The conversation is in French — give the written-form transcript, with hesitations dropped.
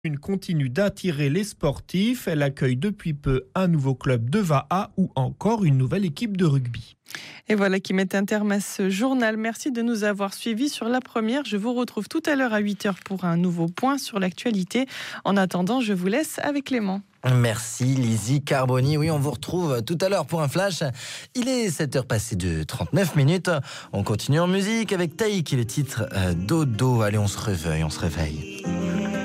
Une continue d'attirer les sportifs. Elle accueille depuis peu un nouveau club de VAA ou encore une nouvelle équipe de rugby. Et voilà qui met un terme à ce journal. Merci de nous avoir suivis sur La Première. Je vous retrouve tout à l'heure à 8h pour un nouveau point sur l'actualité. En attendant, je vous laisse avec Clément. Merci Lizzie Carboni. Oui, on vous retrouve tout à l'heure pour un flash. Il est 7h passé de 39 minutes. On continue en musique avec Taïk et le titre Dodo. Allez, on se réveille.